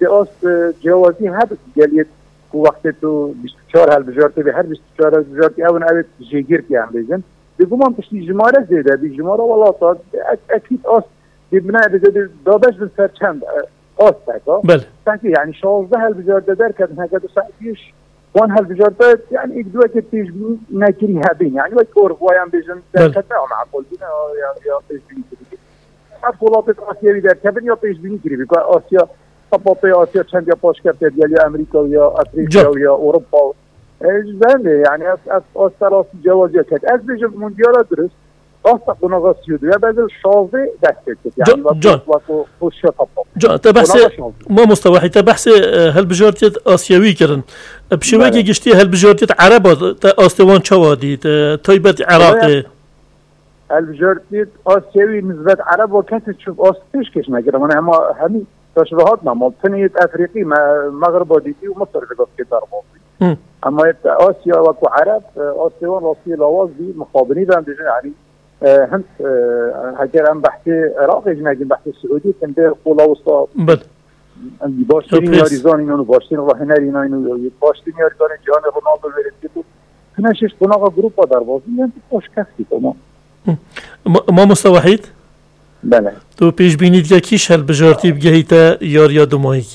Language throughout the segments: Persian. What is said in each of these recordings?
است جوازی هست گلیت وقتی تو 24 هالبجارتی به هر 24 هالبجارتی اون اوت جگیر که هم بیزن بگم پشتی جماره زیده بی جماره والا تا اکید است ببینه بده دادش به سر چند است تکا بله sanki yani 16 هالبجارتی درکد هنگه دو ساعتیش وان هالبجارتی yani ایک دو که پیش بینی نکری هبین yani وقت اروپایی بیزن درکد نه معقول بینه یا پیش بینی کردی مسئولات آسیایی درکدن یا پیش بینی کردی که آسیا تباطی آسیا چند یا پاش کرده یا امریکا یا افریقا یا اروپا زنده yani از طرف جوازی کرد از بیش موندیال درست اصلا قناغ سیودی یا بعد 16 دست کرد yani وقت خوش جا تبحث ما مستوحي تبحث هالبجارتيت آسيوي كرن بشوية جشتي هالبجارتيت عربة آستوان شوادي طيبة عراقي هالبجارتيت آسيوي نسبة عرب وكانت تشوف آستيش كش نقدر من همي تشبهاتنا مالتنية أفريقي مغرب ديتي ومصر في قصة داربوسي أما آسيا وكو عرب آسيوان راسي لواز دي مخابرين بهم يعني هم هكذا هم بحثي عراقي جناجين بحثي السعودي كان دير قولا وسطا باشترين ياريزان إنو باشترين راهنارين إنو باشترين ياريزان جهان رونالدو الوريسكيتو هنا شش قناغ جروبا داربوسي يعني باش كفتي تمام ما مستوحيت؟ بله تو پیش بینید که کیش هالبجارتی بگهیتا یاریا دومایی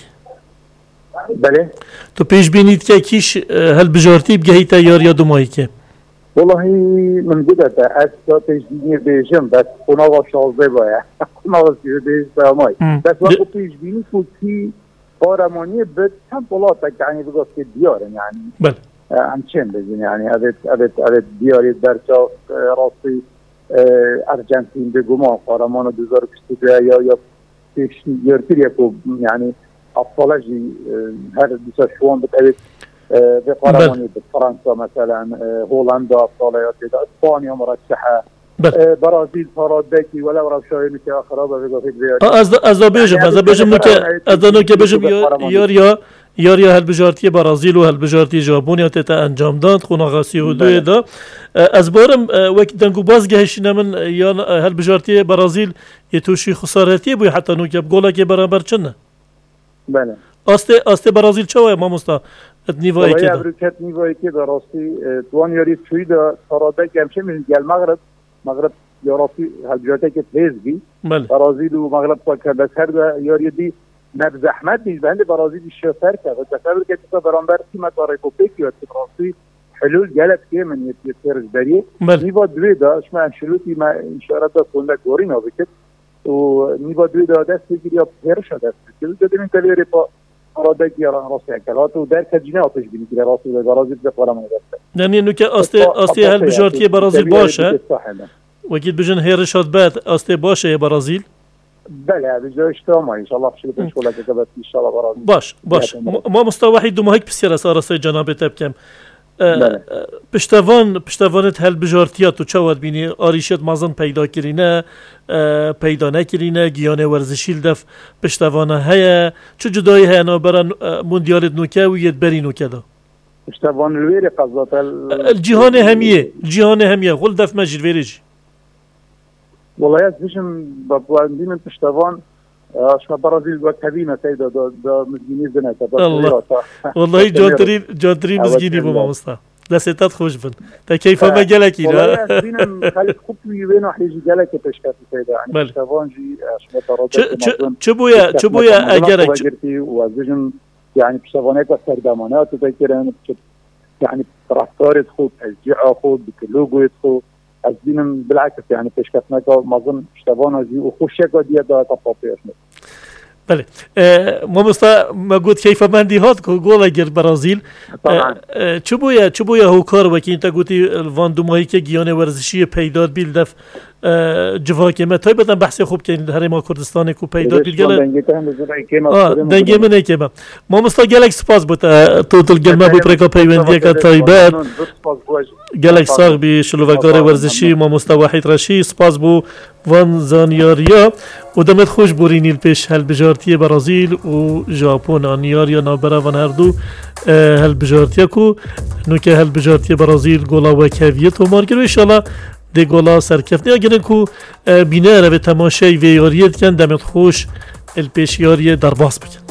بله تو پیش بینید که کیش هالبجارتی بگهیتا یاریا دومایی که والله من قدرت أسا تجديني بيجم بس قناغ شازده بايا قناغ سيده ساماي بس وقت تجديني كوتي قارماني بد هم طلاتك يعني بقصة ديار يعني بل عن چند بزين يعني أبد دياري درجة راسي أرجنتين بقمان قارمان 2022 یا پیش يرتر يكو يعني أبطالجي هر ديسا شوان بتأبد بقارماني بفرنسا مثلا هولندا ابطاليات اسبانيا مرشحه برازيل فرادكي ولا روشاي مثل اخرابه بقى از بيجم بيجم ياريا هالبجارتي برازيل وهالبجارتي ژاپنيا تتا انجام داد خوناغاسي ودو دا از بارم وقت دنگو بازگهشنا من یا هالبجارتي برازيل يتوشي خسارتي بو حتى نو كب گولا که برابر چنه بله است برازيل چوه ما مستا نیوایی که امریکت نیوایی که دراستی توان یاری توی دا فرادک همشه میشن گل مغرب یارافی هالبجارتی که تیز بی برازیل و مغرب پاکر بس هر دا یاری دی نب زحمت نیز بند برازیل شفر کرد و تصور که تا برانبر تیمت و ریکوپیک یا تبراستی حلول گلت که من یتیرش بری نیوا دوی دا اشما انشلوتی ما انشارت دا کنده گورین ها بکت و نیوا دوی دا دست بگیر یا پیرش دست بگیر دادیم این تلیری پا فرادك يا راسي اكلات ودار كجنا وتش بيجي راسي برازيل بقرا ما يدرس يعني انه كاستي هالبجارتي برازيل باشه واكيد بجن هيرشات بات استي باشه برازيل بله بجوش تمام ان شاء الله في شغل شغله كتبت ان شاء الله برازيل باش ما مستوحي دو هيك بسيره صار سي جناب تبكم پشتوانت هالبجارتیات و چواد بینی آریشت مازن پیدا کرینه پیدا نکرینه گیانه ورزشی دف پشتوانه هیا چه جدایی هیا نابرن موندیال نوکه و ید بری نوکه دا پشتوان الویری قصدت الجهان همیه غل دف مجر ویریج والله از بیشم بابوان من پشتوان شما برازيل وكبينة سيدة دا مزجيني زنة والله جانتري مزجيني بما مصطفى لا ستات خوش بن تا كيف ما جالكي لا والله بينا خليك خطوي بينا حيجي جالكي تشكاتي سيدة يعني شافانجي شما چبويا اجرك وزجن يعني بشافانيك وسردامانات وذكرين يعني رفتار خود تشجيع خود بكلوجو خود از بینم بالعکس يعني پیشکسنا که مازن اشتباهنا جي وخوشيا قدية دا تطابيش بله ما قلت كيف مندي هات قول غير برازيل چبويا هو کار وكي انت قلتي الفان دوماهي که گیانه ورزشی پیداد بیل دف جواکه ما تای بدن بحث خوب که هرما کردستان کو پیداد بیل گله دنگه من که ما گلک سپاس بود توتل گلمه بود پرکا پیوندی که تایبت گلک ساغ بی شلوکار ورزشی ما مستوحید رشی سپاس بو وان زانیاریا و دمت خوش بورینیل پیش هالبجارتی برازیل و ژاپن انیاریا نابرا ون هر دو هالبجارتی کو نو که هالبجارتی برازیل گلا و کیفیت و مارگر ان شاء الله دی گلا سرکفته اگر کو بینه رو تماشای ویاریت کن دمت خوش الپیشیاری در باس بکن